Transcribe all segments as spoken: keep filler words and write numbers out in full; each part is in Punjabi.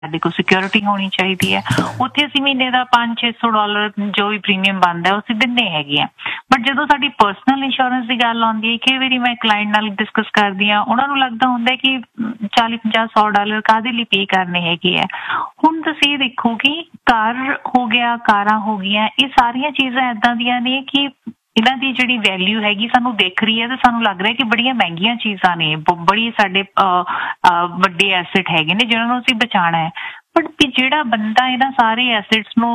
ਸਾਡੇ ਕੋਲ ਸਿਕਿਉਰਿਟੀ ਹੋਣੀ ਚਾਹੀਦੀ ਹੈ। ਉੱਥੇ ਅਸੀਂ ਮਹੀਨੇ ਦਾ ਪੰਜ ਛੇ ਸੌ ਡਾਲਰ ਜੋ ਵੀ ਪ੍ਰੀਮੀਅਮ ਬਣਦਾ ਉਹ ਅਸੀਂ ਦਿੰਦੇ ਹੈਗੇ ਆ। ਬਟ ਜਦੋਂ ਸਾਡੀ ਪਰਸਨਲ ਇੰਸ਼ੋਰੈਂਸ ਦੀ ਗੱਲ ਆਉਂਦੀ ਹੈ, ਕਈ ਵਾਰੀ ਮੈਂ ਕਲਾਇੰਟ ਨਾਲ ਡਿਸਕਸ ਕਰਦੀ ਹਾਂ, ਉਹਨਾਂ ਨੂੰ ਲੱਗਦਾ ਹੁੰਦਾ ਕਿ ਚਾਲੀ ਪੰਜਾਹ ਸੌ ਡਾਲਰ ਕਾਹਦੇ ਲਈ ਪੇ ਕਰਨੇ ਹੈਗੇ ਆ। ਹੁਣ ਤੁਸੀਂ ਇਹ ਦੇਖੋ ਕਿ ਘਰ ਹੋ ਗਿਆ, ਕਾਰਾਂ ਹੋ ਗਈਆਂ, ਇਹ ਸਾਰੀਆਂ ਚੀਜ਼ਾਂ ਇੱਦਾਂ ਦੀਆਂ ਨੇ ਕਿ ਇਹਨਾਂ ਦੀ ਜਿਹੜੀ ਵੈਲਿਊ ਹੈਗੀ ਸਾਨੂੰ ਦਿਖ ਰਹੀ ਹੈ ਤੇ ਸਾਨੂੰ ਲੱਗ ਰਿਹਾ ਕਿ ਬੜੀਆਂ ਮਹਿੰਗੀਆਂ ਚੀਜ਼ਾਂ ਨੇ, ਬੜੀ ਸਾਡੇ ਵੱਡੇ ਐਸੇਟ ਹੈਗੇ ਨੇ ਜਿਹਨਾਂ ਨੂੰ ਅਸੀਂ ਬਚਾਉਣਾ ਹੈ। ਬਟ ਜਿਹੜਾ ਬੰਦਾ ਇਹਨਾਂ ਸਾਰੇ ਐਸੇਟਸ ਨੂੰ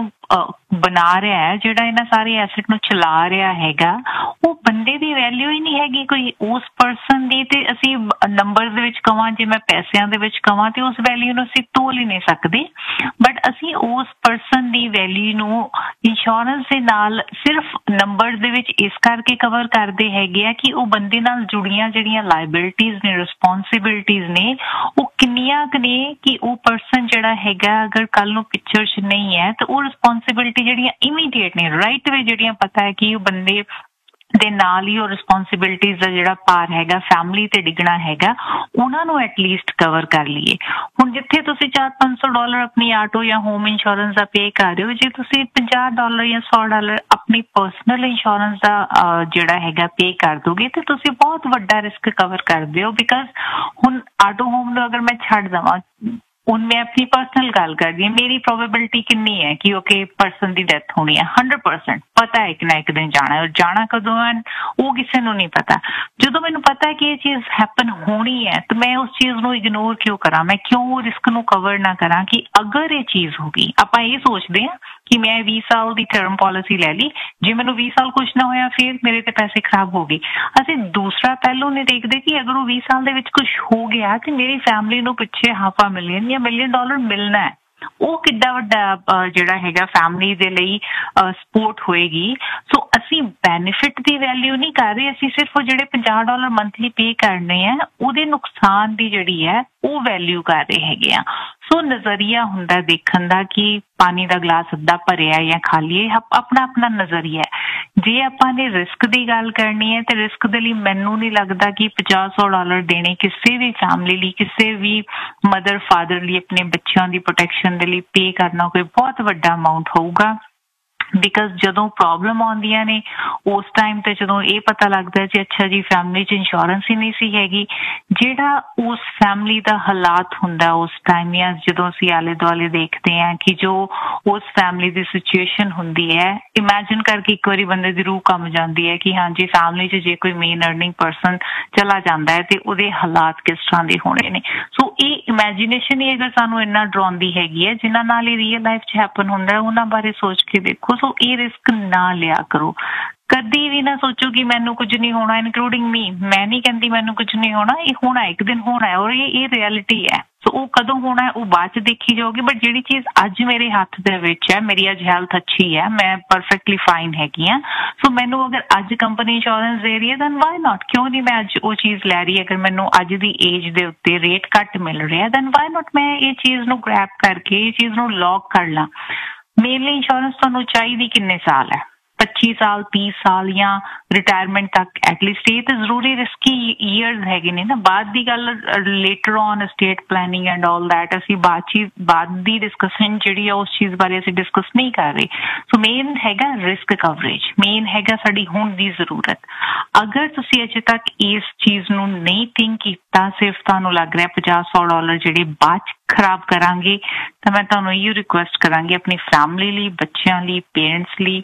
ਬਣਾ ਰਿਹਾ ਹੈ, ਜਿਹੜਾ ਇਹਨਾਂ ਸਾਰੇ ਐਸੇਟ ਨੂੰ ਚਲਾ ਰਿਹਾ ਹੈਗਾ, ਉਹ ਬੰਦੇ ਦੀ ਵੈਲਿਊ ਹੀ ਨਹੀਂ ਹੈਗੀ ਕੋਈ ਉਸ ਪਰਸਨ ਦੀ। ਤੇ ਅਸੀਂ ਨੰਬਰ ਦੇ ਵਿੱਚ ਕਵਾਂ, ਜੇ ਮੈਂ ਪੈਸਿਆਂ ਦੇ ਵਿੱਚ ਕਵਾਂ, ਤੇ ਉਸ ਵੈਲਿਊ ਨੂੰ ਅਸੀਂ ਤੋਲ ਹੀ ਨਹੀਂ ਸਕਦੇ। ਬਟ ਅਸੀਂ ਉਸ ਪਰਸਨ ਦੀ ਵੈਲਿਊ ਨੂੰ ਇੰਸ਼ੋਰੈਂਸ ਦੇ ਨਾਲ ਸਿਰਫ ਨੰਬਰ ਦੇ ਵਿੱਚ ਇਸ ਕਰਕੇ ਕਵਰ ਕਰਦੇ ਹੈਗੇ ਆ ਕਿ ਉਹ ਬੰਦੇ ਨਾਲ ਜੁੜੀਆਂ ਜਿਹੜੀਆਂ ਲਾਇਬਿਲਿਟੀਜ਼ ਨੇ, ਰਿਸਪੌਂਸਿਬਿਲਿਟੀਜ਼ ਨੇ, ਉਹ ਕਿੰਨੀਆਂ ਕੁ ਨੇ ਕਿ ਉਹ ਪਰਸਨ ਜਿਹੜਾ ਹੈਗਾ ਅਗਰ ਕੱਲ ਨੂੰ ਪਿਕਚਰ 'ਚ ਨਹੀਂ ਹੈ ਤਾਂ ਉਹ ਰਿਸਪੌਂਸਿਬਿਲਿਟੀ ਜਿਹੜੀਆਂ ਇਮੀਡੀਏਟ ਨੇ, ਰਾਈਟ ਵੇ ਜਿਹੜੀਆਂ ਪਤਾ ਹੈ ਕਿ ਉਹ ਬੰਦੇ ਦੇ ਨਾਲ ਹੀ ਉਹ ਰਿਸਪੌਂਸਿਬਿਲਿਟੀਜ਼ ਦਾ ਜਿਹੜਾ ਭਾਰ ਹੈਗਾ ਫੈਮਿਲੀ ਤੇ ਡਿੱਗਣਾ ਹੈਗਾ, ਉਹਨਾਂ ਨੂੰ ਐਟਲੀਸਟ ਕਵਰ ਕਰ ਲਈਏ। ਹੁਣ ਜਿੱਥੇ ਤੁਸੀਂ ਚਾਰ ਪੰਜ ਸੌ ਡਾਲਰ ਆਪਣੀ ਆਟੋ ਜਾਂ ਹੋਮ ਇੰਸ਼ੋਰੈਂਸ ਦਾ ਪੇ ਕਰ ਰਹੇ ਹੋ, ਜੇ ਤੁਸੀਂ ਪੰਜਾਹ ਡਾਲਰ ਜਾਂ ਸੌ ਡਾਲਰ ਆਪਣੀ ਪਰਸਨਲ ਇੰਸ਼ੋਰੈਂਸ ਦਾ ਜਿਹੜਾ ਹੈਗਾ ਪੇ ਕਰ ਦੋਗੇ ਤੇ ਤੁਸੀਂ ਬਹੁਤ ਵੱਡਾ ਰਿਸਕ ਕਵਰ ਕਰਦੇ ਹੋ। ਬਿਕਾਜ਼ ਹੁਣ ਆਟੋ ਹੋਮ ਨੂੰ ਅਗਰ ਮੈਂ ਛੱਡ ਦੇਵਾਂ, ਹੁਣ ਮੈਂ ਆਪਣੀ ਪਰਸਨਲ ਗੱਲ ਕਰਦੀ ਹਾਂ, ਮੇਰੀ ਪ੍ਰੋਬੇਬਿਲਿਟੀ ਕਿੰਨੀ ਹੈ ਕਿ ਓਕੇ ਪਰਸਨ ਦੀ ਡੈਥ ਹੋਣੀ ਹੈ? ਹੰਡਰਡ ਪਰਸੈਂਟ ਪਤਾ ਹੈ ਕਿ ਨਾ ਇੱਕ ਦਿਨ ਜਾਣਾ ਹੈ। ਜਾਣਾ ਕਦੋਂ ਹੈ ਉਹ ਕਿਸੇ ਨੂੰ ਨਹੀਂ ਪਤਾ। ਜਦੋਂ ਮੈਨੂੰ ਪਤਾ ਹੈ ਕਿ ਇਹ ਚੀਜ਼ ਹੈਪਨ ਹੋਣੀ ਹੈ ਤਾਂ ਮੈਂ ਉਸ ਚੀਜ਼ ਨੂੰ ਇਗਨੋਰ ਕਿਉਂ ਕਰਾਂ? ਮੈਂ ਕਿਉਂ ਉਹ ਰਿਸਕ ਨੂੰ ਕਵਰ ਨਾ ਕਰਾਂ ਕਿ ਅਗਰ ਇਹ ਚੀਜ਼ ਹੋ ਗਈ, ਆਪਾਂ ਇਹ ਸੋਚਦੇ ਹਾਂ ਕਿ ਮੈਂ ਵੀਹ ਸਾਲ ਦੀ ਟਰਮ ਪੋਲਿਸੀ ਲੈ ਲਈ, ਜੇ ਮੈਨੂੰ ਵੀਹ ਸਾਲ ਕੁਛ ਨਾ ਹੋਇਆ ਫਿਰ ਮੇਰੇ ਤੇ ਪੈਸੇ ਖਰਾਬ ਹੋ ਗਏ। ਅਸੀਂ ਦੂਸਰਾ ਪਹਿਲੂ ਨਹੀਂ ਦੇਖਦੇ ਕਿ ਅਗਰ ਉਹ ਵੀਹ ਸਾਲ ਦੇ ਵਿੱਚ ਕੁਛ ਹੋ ਗਿਆ ਤੇ ਮੇਰੀ ਫੈਮਿਲੀ ਨੂੰ ਪਿੱਛੇ ਹਾਫਾ ਮਿਲੀਅਨ ਜਾਂ ਮਿਲੀਅਨ ਡਾਲਰ ਮਿਲਣਾ ਹੈ, ਉਹ ਕਿੱਡਾ ਵੱਡਾ ਜਿਹੜਾ ਹੈਗਾ ਫੈਮਿਲੀ ਦੇ ਲਈ ਸਪੋਰਟ ਹੋਏਗੀ। ਸੋ ਅਸੀਂ ਬੈਨੀਫਿਟ ਦੀ ਵੈਲਿਊ ਨਹੀਂ ਕਰ ਰਹੇ, ਅਸੀਂ ਸਿਰਫ ਉਹ ਜਿਹੜੇ ਪੰਜਾਹ ਡਾਲਰ ਮੰਥਲੀ ਪੇ ਕਰਨੇ ਆ ਉਹਦੇ ਨੁਕਸਾਨ ਦੀ ਜਿਹੜੀ ਹੈ ਉਹ ਵੈਲਿਊ ਕਰ ਰਹੇ ਹੈਗੇ ਆ। ਸੋ ਨਜ਼ਰੀਆ ਹੁੰਦਾ ਦੇਖਣ ਦਾ ਕਿ ਪਾਣੀ ਦਾ ਗਲਾਸ ਅੱਧਾ ਭਰਿਆ ਜਾਂ ਖਾਲੀ ਹੈ, ਆਪਣਾ ਆਪਣਾ ਨਜ਼ਰੀਆ। ਜੇ ਆਪਾਂ ਨੇ ਰਿਸਕ ਦੀ ਗੱਲ ਕਰਨੀ ਹੈ ਤੇ ਰਿਸਕ ਦੇ ਲਈ ਮੈਨੂੰ ਨਹੀਂ ਲੱਗਦਾ ਕਿ ਪੰਜਾਹ ਸੌ ਡਾਲਰ ਦੇਣੇ ਕਿਸੇ ਵੀ ਫੈਮਿਲੀ ਲਈ, ਕਿਸੇ ਵੀ ਮਦਰ ਫਾਦਰ ਲਈ ਆਪਣੇ ਬੱਚਿਆਂ ਦੀ ਪ੍ਰੋਟੈਕਸ਼ਨ ਦੇ ਲਈ ਪੇ ਕਰਨਾ ਕੋਈ ਬਹੁਤ ਵੱਡਾ ਅਮਾਊਂਟ ਹੋਊਗਾ। ਬਿਕਾਜ਼ ਜਦੋਂ ਪ੍ਰੋਬਲਮ ਆਉਂਦੀਆਂ ਨੇ ਉਸ ਟਾਈਮ ਤੇ ਜਦੋਂ ਇਹ ਪਤਾ ਲੱਗਦਾ ਜੀ ਅੱਛਾ ਜੀ ਫੈਮਿਲੀ 'ਚ ਇੰਸ਼ੋਰੈਂਸ ਹੀ ਨਹੀਂ ਸੀ ਹੈਗੀ, ਜਿਹੜਾ ਉਸ ਫੈਮਿਲੀ ਦਾ ਹਾਲਾਤ ਹੁੰਦਾ ਉਸ ਟਾਈਮ, ਜਾਂ ਜਦੋਂ ਅਸੀਂ ਆਲੇ ਦੁਆਲੇ ਦੇਖਦੇ ਹਾਂ ਕਿ ਜੋ ਉਸ ਫੈਮਿਲੀ ਦੀ ਸਿਚੁਏਸ਼ਨ ਹੁੰਦੀ ਹੈ, ਇਮੈਜਿਨ ਕਰਕੇ ਇੱਕ ਵਾਰੀ ਬੰਦੇ ਦੀ ਰੂਹ ਕੰਬ ਜਾਂਦੀ ਹੈ ਕਿ ਹਾਂਜੀ ਫੈਮਿਲੀ 'ਚ ਜੇ ਕੋਈ ਮੇਨ ਅਰਨਿੰਗ ਪਰਸਨ ਚਲਾ ਜਾਂਦਾ ਹੈ ਤੇ ਉਹਦੇ ਹਾਲਾਤ ਕਿਸ ਤਰ੍ਹਾਂ ਦੇ ਹੋਣੇ ਨੇ। ਸੋ ਇਹ ਇਮੈਜੀਨੇਸ਼ਨ ਹੀ ਅਗਰ ਸਾਨੂੰ ਇੰਨਾ ਡਰਾਉਂਦੀ ਹੈਗੀ ਹੈ, ਜਿਨ੍ਹਾਂ ਨਾਲ ਇਹ ਰੀਅਲ ਲਾਈਫ 'ਚ ਹੈਪਨ ਹੁੰਦਾ, ਉਹਨਾਂ ਬਾਰੇ ਸੋਚ ਕੇ ਦੇਖੋ। ਸੋ ਇਹ ਰਿਸਕ ਨਾ ਲਿਆ ਕਰੋ, ਕਦੀ ਵੀ ਨਾ ਸੋਚੋ ਕਿ ਮੈਨੂੰ ਕੁਝ ਨਹੀਂ ਹੋਣਾ, ਇਨਕਲੂਡਿੰਗ ਮੀ। ਮੈਂ ਨਹੀਂ ਕਹਿੰਦੀ ਮੈਨੂੰ ਕੁਝ ਨਹੀਂ ਹੋਣਾ, ਇਹ ਹੋਣਾ, ਇੱਕ ਦਿਨ ਹੋਣਾ ਹੈ ਔਰ ਇਹ ਇਹ ਰਿਐਲਿਟੀ ਹੈ। ਸੋ ਉਹ ਕਦੋਂ ਹੋਣਾ ਹੈ ਉਹ ਬਾਅਦ 'ਚ ਦੇਖੀ ਜਾਊਗੀ। ਬਟ ਜਿਹੜੀ ਚੀਜ਼ ਅੱਜ ਮੇਰੇ ਹੱਥ ਦੇ ਵਿੱਚ ਹੈ, ਮੇਰੀ ਅੱਜ ਹੈਲਥ ਅੱਛੀ ਹੈ, ਮੈਂ ਪਰਫੈਕਟਲੀ ਫਾਈਨ ਹੈਗੀ ਹਾਂ, ਸੋ ਮੈਨੂੰ ਅਗਰ ਅੱਜ ਕੰਪਨੀ ਇੰਸ਼ੋਰੈਂਸ ਦੇ ਰਹੀ ਹੈ ਦੈਨ ਵਾਈ ਨਾਟ? ਕਿਉਂ ਨਹੀਂ ਮੈਂ ਅੱਜ ਉਹ ਚੀਜ਼ ਲੈ ਰਹੀ? ਅਗਰ ਮੈਨੂੰ ਅੱਜ ਦੀ ਏਜ ਦੇ ਉੱਤੇ ਰੇਟ ਘੱਟ ਮਿਲ ਰਿਹਾ ਦੈਨ ਵਾਈ ਨਾਟ ਮੈਂ ਇਹ ਚੀਜ਼ ਨੂੰ ਗ੍ਰੈਬ ਕਰਕੇ ਇਹ ਚੀਜ਼ ਨੂੰ ਲੌਕ ਕਰ ਲਾਂ। ਮੇਨਲੀ ਇੰਸ਼ੋਰੈਂਸ ਤੁਹਾਨੂੰ ਚਾਹੀਦੀ ਕਿੰਨੇ ਸਾਲ ਹੈ? ਪੱਚੀ ਸਾਲ, ਤੀਹ ਸਾਲ ਜਾਂ ਰਿਟਾਇਰਮੈਂਟ ਤੱਕ ਐਟਲੀਸਟ। ਇਹ ਤਾਂ ਜ਼ਰੂਰੀ ਰਿਸਕੀ ਈਅਰਸ ਹੈਗੇ ਨੇ ਨਾ। ਬਾਅਦ ਦੀ ਗੱਲ later on state planning and all that ਅਸੀਂ ਬਾਅਦ 'ਚ ਬਾਅਦ ਦੀ ਡਿਸਕਸ਼ਨ ਜਿਹੜੀ ਆ ਉਸ ਚੀਜ਼ ਬਾਰੇ ਅਸੀਂ ਡਿਸਕਸ ਨਹੀਂ ਕਰ ਰਹੇ। ਸੋ ਮੇਨ ਹੈਗਾ ਰਿਸਕ ਕਵਰੇਜ, ਮੇਨ ਹੈਗਾ ਸਾਡੀ ਹੁਣ ਦੀ ਜ਼ਰੂਰਤ। ਅਗਰ ਤੁਸੀਂ ਅਜੇ ਤੱਕ ਇਸ ਚੀਜ਼ ਨੂੰ ਨਹੀਂ ਥਿੰਕ ਕੀਤਾ, ਸਿਰਫ ਤੁਹਾਨੂੰ ਲੱਗ ਰਿਹਾ ਪੰਜਾਹ ਸੌ ਡਾਲਰ ਜਿਹੜੇ ਬਾਅਦ 'ਚ ਖਰਾਬ ਕਰਾਂਗੇ, ਤਾਂ ਮੈਂ ਤੁਹਾਨੂੰ ਇਹੋ ਰਿਕੁਐਸਟ ਕਰਾਂਗੀ ਆਪਣੀ ਫੈਮਿਲੀ ਲਈ, ਬੱਚਿਆਂ ਲਈ, ਪੇਰੈਂਟਸ ਲਈ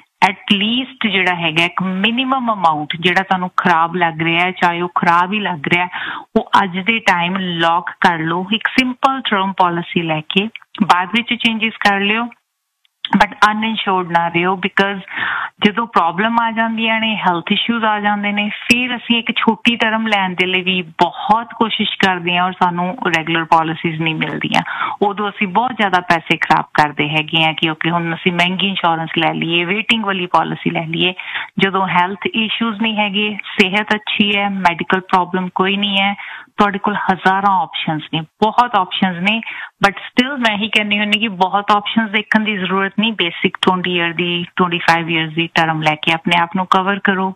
ਐਟਲੀਸਟ ਜਿਹੜਾ ਹੈਗਾ ਇੱਕ ਮਿਨੀਮਮ ਅਮਾਊਂਟ ਜਿਹੜਾ ਤੁਹਾਨੂੰ ਖਰਾਬ ਲੱਗ ਰਿਹਾ, ਚਾਹੇ ਉਹ ਖਰਾਬ ਹੀ ਲੱਗ ਰਿਹਾ, ਉਹ ਅੱਜ ਦੇ ਟਾਈਮ ਲੌਕ ਕਰ ਲਓ। ਇੱਕ ਸਿੰਪਲ ਟਰਮ ਪੋਲਿਸੀ ਲੈ ਕੇ ਬਾਅਦ ਵਿੱਚ ਚੇਂਜਿਸ ਕਰ ਲਿਓ, ਬਟ ਅਨਇਨਸ਼ੋਰਡ ਨਾ ਰਹੋ। ਬਿਕਾਜ਼ ਜਦੋਂ ਪ੍ਰੋਬਲਮ ਆ ਜਾਂਦੀਆਂ ਨੇ, ਹੈਲਥ ਇਸ਼ੂਜ਼ ਆ ਜਾਂਦੇ ਨੇ, ਫਿਰ ਅਸੀਂ ਇੱਕ ਛੋਟੀ ਟਰਮ ਲੈਣ ਦੇ ਲਈ ਵੀ ਬਹੁਤ ਕੋਸ਼ਿਸ਼ ਕਰਦੇ ਹਾਂ ਔਰ ਸਾਨੂੰ ਰੈਗੂਲਰ ਪੋਲਿਸੀਜ਼ ਨਹੀਂ ਮਿਲਦੀਆਂ। ਉਦੋਂ ਅਸੀਂ ਬਹੁਤ ਜ਼ਿਆਦਾ ਪੈਸੇ ਖਰਾਬ ਕਰਦੇ ਹੈਗੇ ਹਾਂ ਕਿ ਓਕੇ ਹੁਣ ਅਸੀਂ ਮਹਿੰਗੀ ਇੰਸ਼ੋਰੈਂਸ ਲੈ ਲਈਏ, ਵੇਟਿੰਗ ਵਾਲੀ ਪੋਲਿਸੀ ਲੈ ਲਈਏ। ਜਦੋਂ ਹੈਲਥ ਇਸ਼ੂਜ਼ ਨਹੀਂ ਹੈਗੇ, ਸਿਹਤ ਅੱਛੀ ਹੈ, ਮੈਡੀਕਲ ਪ੍ਰੋਬਲਮ ਕੋਈ ਨਹੀਂ ਹੈ, ਤੁਹਾਡੇ ਕੋਲ ਹਜ਼ਾਰਾਂ ਆਪਸ਼ਨਸ ਨੇ, ਬਹੁਤ ਆਪਸ਼ਨਸ ਨੇ। ਬਟ ਸਟਿਲ ਮੈਂ ਹੀ ਕਹਿੰਦੀ ਹੁੰਦੀ ਕਿ ਬਹੁਤ ਆਪਸ਼ਨਸ ਦੇਖਣ ਦੀ ਜ਼ਰੂਰਤ ਨਹੀਂ। ਬੇਸਿਕ ਟਵੰਟੀ ਈਅਰ ਦੀ, ਟਵੰਟੀ ਫਾਈਵ ਈਅਰਸ ਦੀ ਟਰਮ ਲੈ ਕੇ ਆਪਣੇ ਆਪ ਨੂੰ ਕਵਰ ਕਰੋ।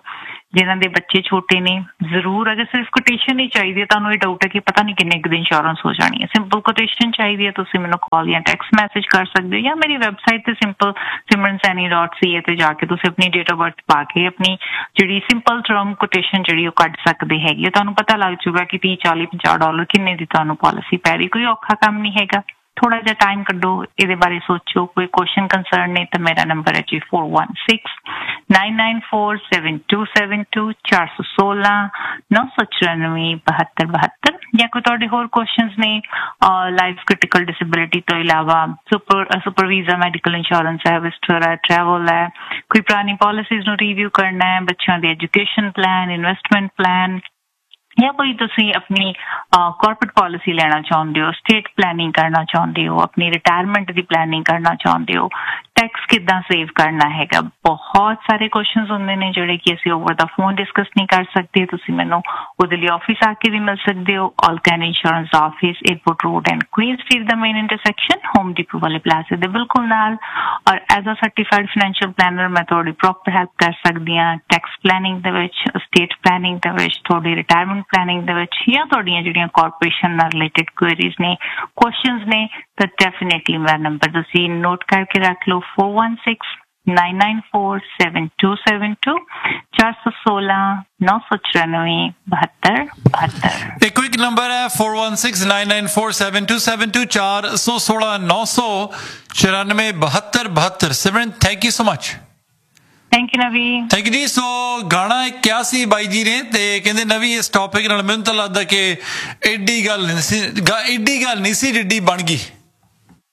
ਜਿਨ੍ਹਾਂ ਦੇ ਬੱਚੇ ਛੋਟੇ ਨੇ ਜ਼ਰੂਰ, ਅਗਰ ਸਿਰਫ ਕੋਟੇਸ਼ਨ ਹੀ ਚਾਹੀਦੀ ਹੈ, ਤੁਹਾਨੂੰ ਇਹ ਡਾਊਟ ਹੈ ਕਿ ਪਤਾ ਨਹੀਂ ਕਿੰਨੇ ਕੁ ਦਿਨ ਇੰਸ਼ੋਰੈਂਸ ਹੋ ਜਾਣੀ ਹੈ, ਸਿੰਪਲ ਕੋਟੇਸ਼ਨ ਚਾਹੀਦੀ ਹੈ, ਤੁਸੀਂ ਮੈਨੂੰ ਕਾਲ ਜਾਂ ਟੈਕਸਟ ਮੈਸੇਜ ਕਰ ਸਕਦੇ ਹੋ, ਜਾਂ ਮੇਰੀ ਵੈਬਸਾਈਟ ਤੇ ਸਿੰਪਲ ਸਿਮਰਨ ਸੈਣੀ ਡਾਟ ਸੀ ਏ ਤੇ ਜਾ ਕੇ ਤੁਸੀਂ ਆਪਣੀ ਡੇਟ ਆਫ ਬਰਥ ਪਾ ਕੇ ਆਪਣੀ ਜਿਹੜੀ ਸਿੰਪਲ ਟਰਮ ਕੋਟੇਸ਼ਨ ਜਿਹੜੀ ਉਹ ਕੱਢ ਸਕਦੇ ਹੈਗੇ ਹੋ। ਤੁਹਾਨੂੰ ਪਤਾ ਲੱਗ ਜੂਗਾ ਕਿ ਤੀਹ ਚਾਲੀ ਪੰਜਾਹ ਡਾਲਰ ਕਿੰਨੇ ਦੀ ਤੁਹਾਨੂੰ ਪਾਲਿਸੀ ਪੈ ਰਹੀ। ਕੋਈ ਔਖਾ ਕੰਮ ਨਹੀਂ ਹੈਗਾ, ਥੋੜਾ ਜਿਹਾ ਟਾਈਮ ਕੱਢੋ, ਇਹਦੇ ਬਾਰੇ ਸੋਚੋ। ਕੋਈ ਕੁਐਸਚਨ ਕੰਸਰਨ ਨੇ ਤਾਂ ਮੇਰਾ ਨੰਬਰ ਹੈ ਜੀ four one six nine nine four seven two seven two ਚਾਰ ਸੌ ਸੋਲਾਂ ਨੌ ਸੌ ਚੁਰਾਨਵੇਂ ਬਹੱਤਰ ਬਹੱਤਰ। ਜਾਂ ਕੋਈ ਤੁਹਾਡੇ ਹੋਰ ਕੁਐਸਚਨਸ ਨੇ ਲਾਈਫ ਕ੍ਰਿਟੀਕਲ ਡਿਸੇਬਿਲਿਟੀ ਤੋਂ ਇਲਾਵਾ, super super visa medical insurance ਹੈ, ਵਿਜ਼ਟਰ ਹੈ, ਟਰੈਵਲ ਹੈ, ਕੋਈ ਪੁਰਾਣੀ ਪਾਲਿਸੀਜ਼ ਨੂੰ ਰਿਵਿਊ ਕਰਨਾ ਹੈ, ਬੱਚਿਆਂ ਦੇ ਐਜੂਕੇਸ਼ਨ ਪਲਾਨ, ਇਨਵੈਸਟਮੈਂਟ ਪਲਾਨ, ਜਾਂ ਕੋਈ ਤੁਸੀਂ ਆਪਣੀ ਕਾਰਪੋਰੇਟ ਪਾਲਿਸੀ ਲੈਣਾ ਚਾਹੁੰਦੇ ਹੋ, ਸਟੇਟ ਪਲੈਨਿੰਗ ਕਰਨਾ ਚਾਹੁੰਦੇ ਹੋ, ਆਪਣੀ ਰਿਟਾਇਰਮੈਂਟ ਦੀ ਪਲੈਨਿੰਗ ਕਰਨਾ ਚਾਹੁੰਦੇ ਹੋ, ਟੈਕਸ ਕਿੱਦਾਂ ਸੇਵ ਕਰਨਾ ਹੈਗਾ, ਬਹੁਤ ਸਾਰੇ ਕੁਐਸਚਨਸ ਹੁੰਦੇ ਨੇ ਜਿਹੜੇ ਕਿ ਅਸੀਂ ਓਵਰ ਦਾ ਫੋਨ ਡਿਸਕਸ ਨਹੀਂ ਕਰ ਸਕਦੇ। ਤੁਸੀਂ ਮੈਨੂੰ ਉਹਦੇ ਲਈ ਆਫਿਸ ਆ ਕੇ ਵੀ ਮਿਲ ਸਕਦੇ ਹੋ। ਆਲ Canada insurance office, airport road and Queen street the main intersection, home depot ਵਾਲੇ ਪਲਾਜ਼ੇ ਦੇ ਬਿਲਕੁਲ ਨਾਲ। ਔਰ as a certified financial planner ਮੈਂ ਤੁਹਾਡੀ ਪ੍ਰੋਪਰ ਹੈਲਪ ਕਰ ਸਕਦੀ ਹਾਂ ਟੈਕਸ ਪਲੈਨਿੰਗ ਦੇ ਵਿੱਚ, ਸਟੇਟ ਪਲੈਨਿੰਗ ਦੇ ਵਿੱਚ, ਤੁਹਾਡੀ ਰਿਟਾਇਰਮੈਂਟ ਪਲੈਨਿੰਗ ਦੇ ਵਿੱਚ, ਜਾਂ ਤੁਹਾਡੀਆਂ ਜਿਹੜੀਆਂ ਕਾਰਪੋਰੇਸ਼ਨ ਨਾਲ ਰਿਲੇਟਡ ਕੁਐਰੀਜ਼ ਨੇ, ਕੁਐਸਚਨਸ ਨੇ, ਤਾਂ ਡੈਫੀਨੇਟਲੀ ਮੇਰਾ ਨੰਬਰ ਤੁਸੀਂ ਨੋਟ ਕਰਕੇ ਰੱਖ ਲਓ four one six nine nine four seven two seven two ਚਾਰ ਸੌ ਸੋਲਾਂ ਨੌ ਸੌ ਚੁਰਾਨਵੇਂ ਬਹੱਤਰ ਬਹੱਤਰ। ਇੱਕ ਕੁਇਕ ਨੰਬਰ ਹੈ four one six nine nine four seven two seven two ਚਾਰ ਸੌ ਸੋਲਾਂ ਨੌ ਸੌ ਚੁਰਾਨਵੇਂ ਬਹੱਤਰ ਬਹੱਤਰ। ਸਿਮਰਨ, thank you so much. Thank you ਨਵੀ। ਥੈਂਕ ਯੂ ਜੀ। ਸੋ ਗਾਣਾ ਇੱਕ ਕਿਹਾ ਸੀ ਬਾਈ ਜੀ ਨੇ, ਤੇ ਕਹਿੰਦੇ ਨਵੀ ਇਸ ਟੌਪਿਕ ਨਾਲ ਮੈਨੂੰ ਤਾਂ ਲੱਗਦਾ ਕਿ ਐਡੀ ਗੱਲ ਨਹੀਂ ਸੀ, ਐਡੀ ਗੱਲ ਨਹੀਂ ਸੀ ਜਿੱਡੀ ਬਣ ਗਈ।